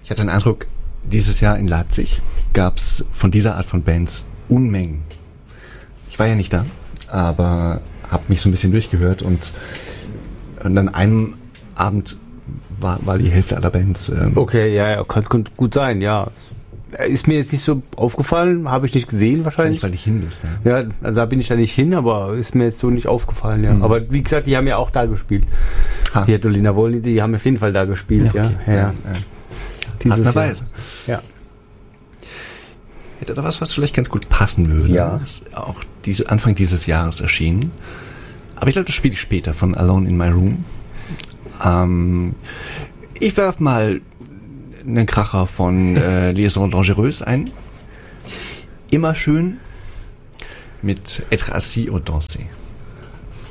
Ich hatte den Eindruck, dieses Jahr in Leipzig gab es von dieser Art von Bands Unmengen. Ich war ja nicht da, aber habe mich so ein bisschen durchgehört und an einem Abend war die Hälfte aller Bands. Okay, ja, kann gut sein, ja. Ist mir jetzt nicht so aufgefallen, habe ich nicht gesehen wahrscheinlich. Weil ich hin müsste. Ja, also da bin ich da nicht hin, aber ist mir jetzt so nicht aufgefallen, ja. Aber wie gesagt, die haben ja auch da gespielt. Hier Dolina Volny, die haben auf jeden Fall da gespielt, ja. Okay. Ja. Passenderweise. Ja. Hätte da was vielleicht ganz gut passen würde. Ja. Das ist auch Anfang dieses Jahres erschienen. Aber ich glaube, das spiele ich später von Alone in My Room. Ich werf mal einen Kracher von Liaison Dangereuse ein. Immer schön mit Être assis ou danser.